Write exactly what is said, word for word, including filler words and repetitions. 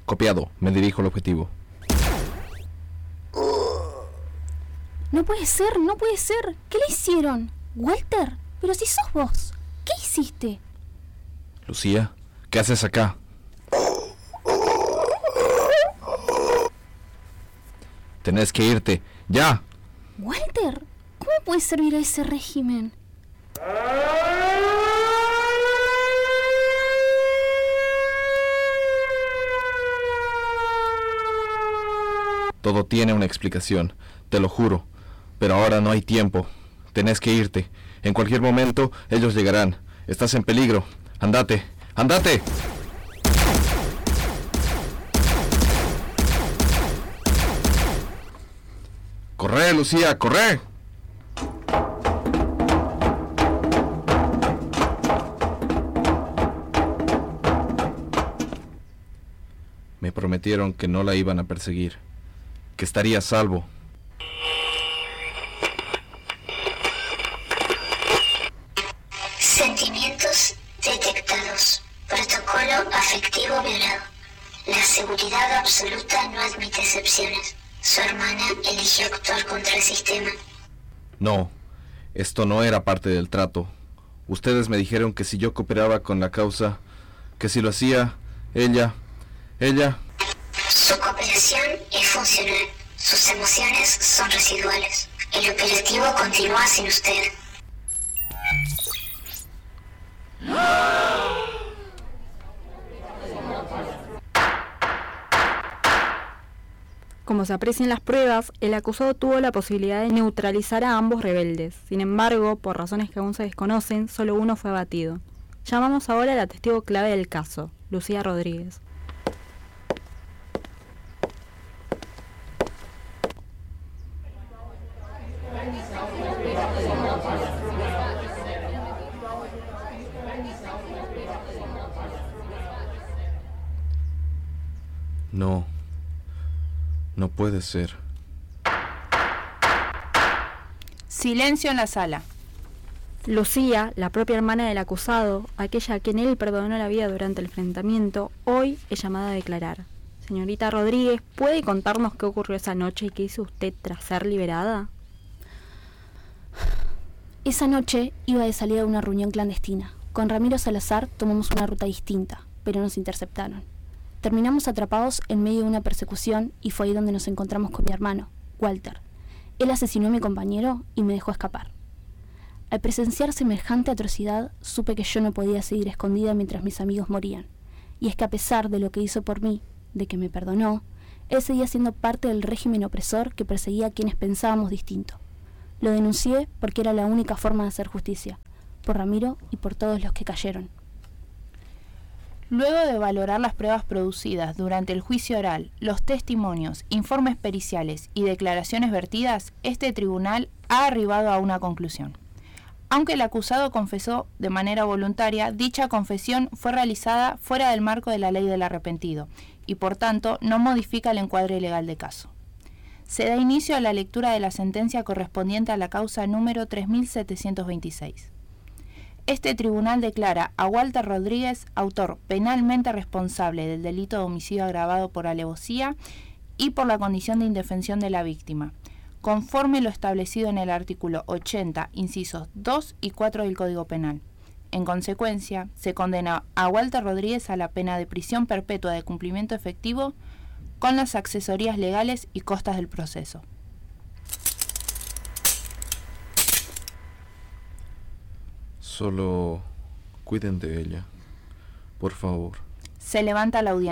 Copiado, me dirijo al objetivo. No puede ser, no puede ser. ¿Qué le hicieron? Walter, pero si sos vos. ¿Qué hiciste? Lucía, ¿qué haces acá? Tenés que irte, ¡ya! Walter, ¿cómo puedes servir a ese régimen? Todo tiene una explicación, te lo juro. Pero ahora no hay tiempo. Tenés que irte. En cualquier momento ellos llegarán. Estás en peligro. ¡Andate! ¡Andate! ¡Corre, Lucía! ¡Corre! Me prometieron que no la iban a perseguir, que estaría a salvo. Sentimientos detectados. Protocolo afectivo violado. La seguridad absoluta no admite excepciones. Su hermana eligió actuar contra el sistema. No, esto no era parte del trato. Ustedes me dijeron que si yo cooperaba con la causa, que si lo hacía, ella, ella... Su cooperación es funcional. Sus emociones son residuales. El operativo continúa sin usted. Como se aprecian las pruebas, el acusado tuvo la posibilidad de neutralizar a ambos rebeldes. Sin embargo, por razones que aún se desconocen, solo uno fue abatido. Llamamos ahora a la testigo clave del caso, Lucía Rodríguez. No, no puede ser. Silencio en la sala. Lucía, la propia hermana del acusado, aquella a quien él perdonó la vida durante el enfrentamiento, hoy es llamada a declarar. Señorita Rodríguez, ¿puede contarnos qué ocurrió esa noche y qué hizo usted tras ser liberada? Esa noche iba de salida a una reunión clandestina. Con Ramiro Salazar tomamos una ruta distinta, pero nos interceptaron. Terminamos atrapados en medio de una persecución y fue ahí donde nos encontramos con mi hermano, Walter. Él asesinó a mi compañero y me dejó escapar. Al presenciar semejante atrocidad, supe que yo no podía seguir escondida mientras mis amigos morían. Y es que a pesar de lo que hizo por mí, de que me perdonó, él seguía siendo parte del régimen opresor que perseguía a quienes pensábamos distinto. Lo denuncié porque era la única forma de hacer justicia, por Ramiro y por todos los que cayeron. Luego de valorar las pruebas producidas durante el juicio oral, los testimonios, informes periciales y declaraciones vertidas, este tribunal ha arribado a una conclusión. Aunque el acusado confesó de manera voluntaria, dicha confesión fue realizada fuera del marco de la ley del arrepentido y, por tanto, no modifica el encuadre legal de caso. Se da inicio a la lectura de la sentencia correspondiente a la causa número tres mil setecientos veintiséis. Este tribunal declara a Walter Rodríguez autor penalmente responsable del delito de homicidio agravado por alevosía y por la condición de indefensión de la víctima, conforme lo establecido en el artículo ochenta, incisos dos y cuatro del Código Penal. En consecuencia, se condena a Walter Rodríguez a la pena de prisión perpetua de cumplimiento efectivo con las accesorías legales y costas del proceso. Solo cuiden de ella, por favor. Se levanta la audiencia.